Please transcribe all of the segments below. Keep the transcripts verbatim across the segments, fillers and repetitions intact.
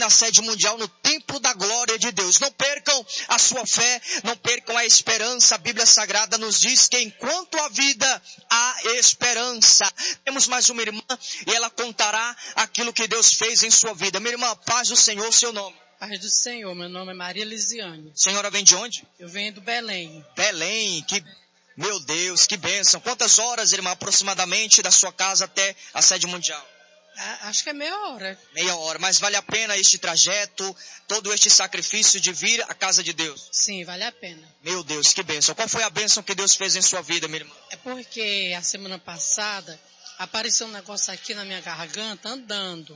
na sede mundial, no templo da glória de Deus. Não percam a sua fé, não percam a esperança. A Bíblia Sagrada nos diz que enquanto há vida, há esperança. Temos mais uma irmã e ela contará aquilo que Deus fez em sua vida. Minha irmã, paz do Senhor, seu nome. Paz do Senhor, meu nome é Maria Lisiane. Senhora vem de onde? Eu venho do Belém. Belém, que, meu Deus, que bênção. Quantas horas, irmã, aproximadamente da sua casa até a sede mundial? Ah, acho que é meia hora. Meia hora, mas vale a pena este trajeto, todo este sacrifício de vir à casa de Deus? Sim, vale a pena. Meu Deus, que bênção. Qual foi a bênção que Deus fez em sua vida, minha irmã? É porque a semana passada apareceu um negócio aqui na minha garganta andando.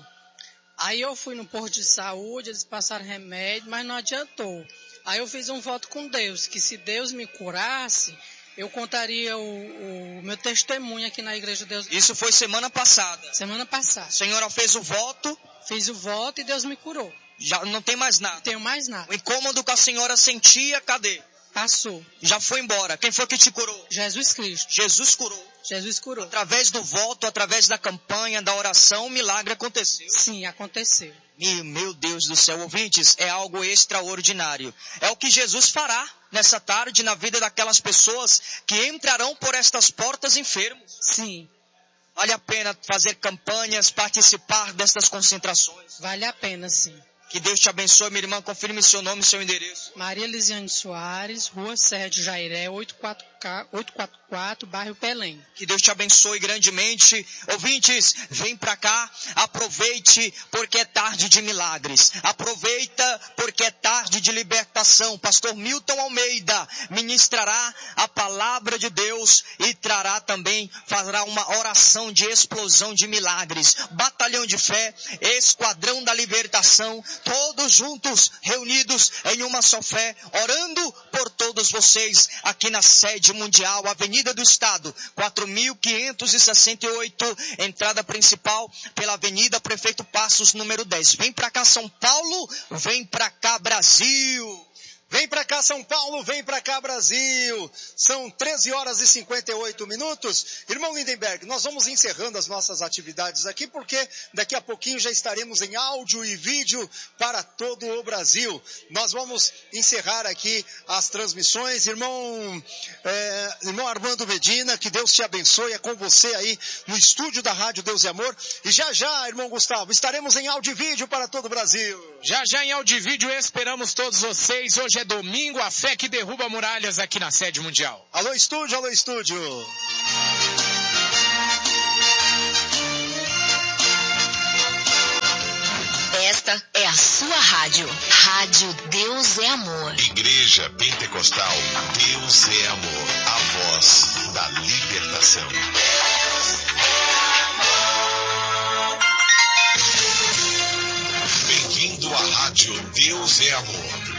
Aí eu fui no posto de saúde, eles passaram remédio, mas não adiantou. Aí eu fiz um voto com Deus, que se Deus me curasse, eu contaria o, o meu testemunho aqui na Igreja de Deus. Isso foi semana passada? Semana passada. A senhora fez o voto? Fiz o voto e Deus me curou. Já não tem mais nada? Não tenho mais nada. O incômodo que a senhora sentia, cadê? Passou. Já foi embora. Quem foi que te curou? Jesus Cristo. Jesus curou. Jesus curou. Através do voto, através da campanha, da oração, o milagre aconteceu. Sim, aconteceu. E, meu Deus do céu, ouvintes, é algo extraordinário. É o que Jesus fará nessa tarde na vida daquelas pessoas que entrarão por estas portas enfermos. Sim. Vale a pena fazer campanhas, participar destas concentrações. Vale a pena, sim. Que Deus te abençoe, minha irmã. Confirme seu nome e seu endereço. Maria Lisiane Soares, Rua Serra de Jairé, oitocentos e quarenta e quatro, bairro Belém. Que Deus te abençoe grandemente. Ouvintes, vem pra cá, aproveite porque é tarde de milagres. Aproveita porque é tarde de libertação. Pastor Milton Almeida ministrará a palavra de Deus e trará também, fará uma oração de explosão de milagres. Batalhão de fé, esquadrão da libertação, todos juntos, reunidos em uma só fé, orando por todos vocês aqui na sede mundial, Avenida do Estado, quatro mil quinhentos e sessenta e oito, entrada principal pela Avenida Prefeito Passos, número dez. Vem pra cá, São Paulo, vem pra cá, Brasil. Vem pra cá, São Paulo, vem pra cá, Brasil. São treze horas e cinquenta e oito minutos. Irmão Lindenberg, nós vamos encerrando as nossas atividades aqui, porque daqui a pouquinho já estaremos em áudio e vídeo para todo o Brasil. Nós vamos encerrar aqui as transmissões. Irmão, é, irmão Armando Medina, que Deus te abençoe, é com você aí no estúdio da Rádio Deus e Amor. E já já, irmão Gustavo, estaremos em áudio e vídeo para todo o Brasil. Já já em áudio e vídeo esperamos todos vocês. Hoje é domingo, a fé que derruba muralhas aqui na sede mundial. Alô estúdio, alô estúdio. Esta é a sua rádio. Rádio Deus é Amor. Igreja Pentecostal Deus é Amor. A voz da libertação. Deus é amor. Bem-vindo à Rádio Deus é Amor.